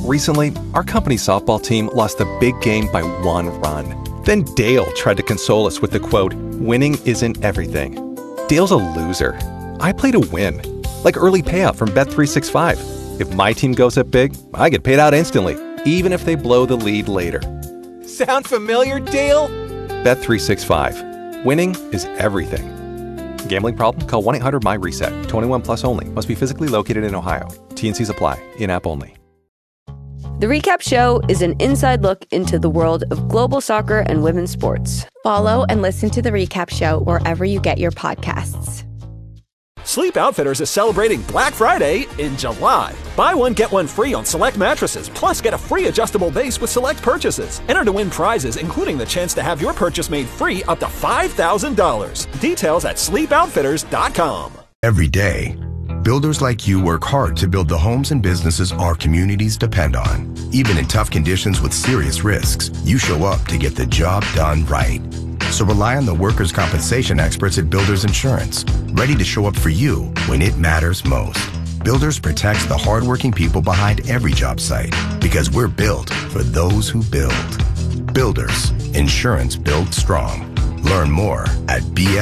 Recently, our company softball team lost a big game by 1 run. Then Dale tried to console us with the quote, "Winning isn't everything." Dale's a loser. I play to win. Like early payout from Bet365. If my team goes up big, I get paid out instantly, even if they blow the lead later. Sound familiar, Dale? Bet365. Winning is everything. Gambling problem? Call 1-800-MY-RESET. 21 plus only. Must be physically located in Ohio. T&Cs apply. In-app only. The Recap Show is an inside look into the world of global soccer and women's sports. Follow and listen to The Recap Show wherever you get your podcasts. Sleep Outfitters is celebrating Black Friday in July. Buy one, get one free on select mattresses, plus get a free adjustable base with select purchases. Enter to win prizes, including the chance to have your purchase made free up to $5,000. Details at sleepoutfitters.com. Every day, builders like you work hard to build the homes and businesses our communities depend on. Even in tough conditions with serious risks, you show up to get the job done right. So rely on the workers' compensation experts at Builders Insurance, ready to show up for you when it matters most. Builders protects the hardworking people behind every job site because we're built for those who build. Builders, insurance built strong. Learn more at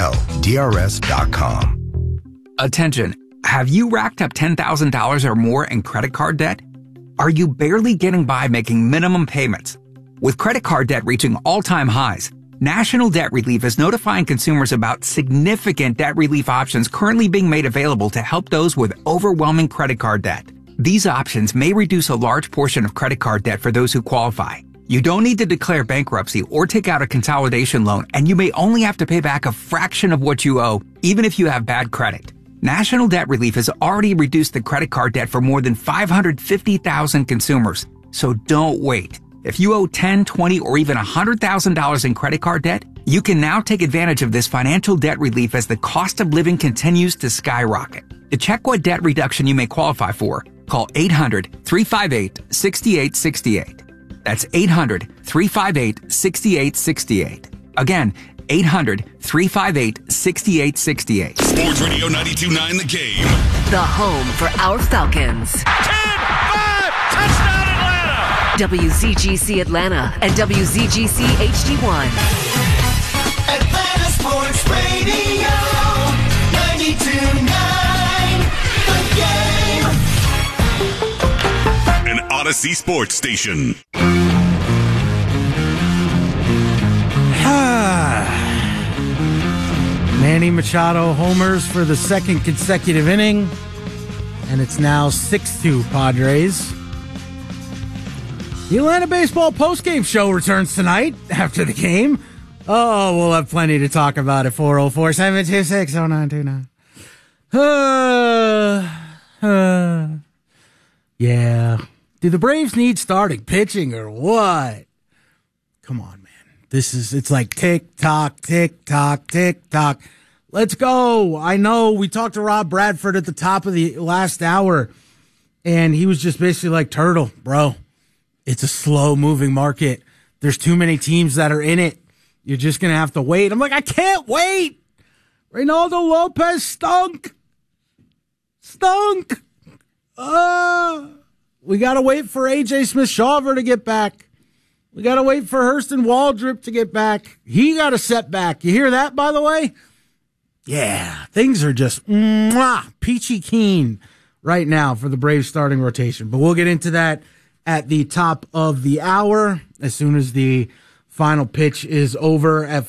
BLDRS.com. Attention, have you racked up $10,000 or more in credit card debt? Are you barely getting by making minimum payments? With credit card debt reaching all-time highs, National Debt Relief is notifying consumers about significant debt relief options currently being made available to help those with overwhelming credit card debt. These options may reduce a large portion of credit card debt for those who qualify. You don't need to declare bankruptcy or take out a consolidation loan, and you may only have to pay back a fraction of what you owe, even if you have bad credit. National Debt Relief has already reduced the credit card debt for more than 550,000 consumers. So don't wait. If you owe $10,000, $20,000, or even $100,000 in credit card debt, you can now take advantage of this financial debt relief as the cost of living continues to skyrocket. To check what debt reduction you may qualify for, call 800-358-6868. That's 800-358-6868. Again, 800-358-6868. Sports Radio 92.9 The Game. The home for our Falcons. 10-5, touchdown Atlanta! WZGC Atlanta and WZGC HD1. Atlanta Sports Radio 92.9 The Game. An Odyssey Sports Station. Manny Machado homers for the second consecutive inning, and it's now 6-2 Padres. The Atlanta Baseball postgame show returns tonight after the game. Oh, we'll have plenty to talk about at 404-726-0929. Yeah. Do the Braves need starting pitching or what? Come on, man. It's like tick-tock, tick-tock, tick-tock. Let's go. I know we talked to Rob Bradford at the top of the last hour, and he was just basically like, Turtle, bro, it's a slow-moving market. There's too many teams that are in it. You're just going to have to wait. I'm like, I can't wait. Reynaldo Lopez stunk. We got to wait for A.J. Smith-Shawver to get back. We got to wait for Hurston Waldrop to get back. He got a setback. You hear that, by the way? Yeah, things are just peachy keen right now for the Braves starting rotation. But we'll get into that at the top of the hour as soon as the final pitch is over at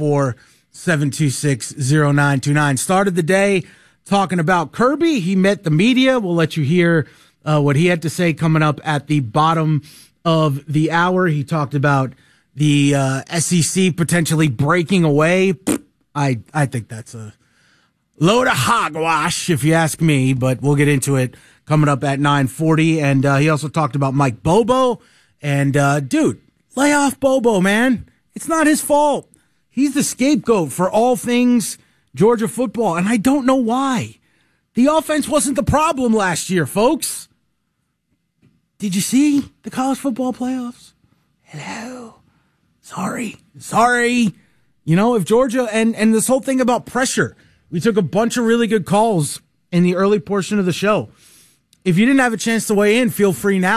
404-726-0929. Started the day talking about Kirby. He met the media. We'll let you hear what he had to say coming up at the bottom of the hour. He talked about the SEC potentially breaking away. I think that's a load of hogwash, if you ask me, but we'll get into it coming up at 9:40. And he also talked about Mike Bobo. And, dude, lay off Bobo, man. It's not his fault. He's the scapegoat for all things Georgia football, and I don't know why. The offense wasn't the problem last year, folks. Did you see the college football playoffs? Hello. Sorry. You know, if Georgia, and this whole thing about pressure, we took a bunch of really good calls in the early portion of the show. If you didn't have a chance to weigh in, feel free now.